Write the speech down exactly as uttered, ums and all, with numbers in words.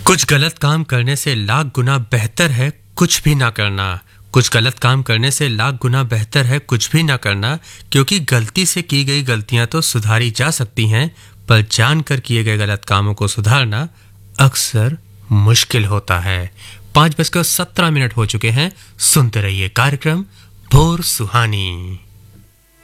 कुछ गलत काम करने से लाख गुना बेहतर है कुछ भी ना करना। कुछ गलत काम करने से लाख गुना बेहतर है कुछ भी ना करना, क्योंकि गलती से की गई गलतियां तो सुधारी जा सकती हैं, पर जानकर किए गए गलत कामों को सुधारना अक्सर मुश्किल होता है। पांच बजकर सत्रह मिनट हो चुके हैं। सुनते रहिए कार्यक्रम भोर सुहानी।